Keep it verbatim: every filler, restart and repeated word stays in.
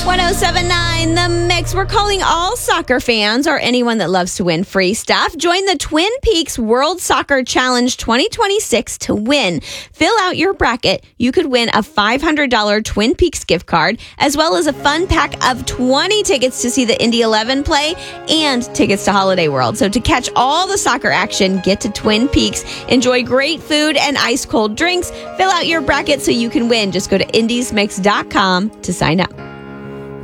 ten seventy-nine The Mix. We're calling all soccer fans or anyone that loves to win free stuff. Join the Twin Peaks World Soccer Challenge twenty twenty-six to win. Fill out your bracket. You could win a five hundred dollars Twin Peaks gift card, as well as a fun pack of twenty tickets to see the Indy eleven play and tickets to Holiday World. So to catch all the soccer action, get to Twin Peaks. Enjoy great food and ice cold drinks. Fill out your bracket so you can win. Just go to indies mix dot com to sign up.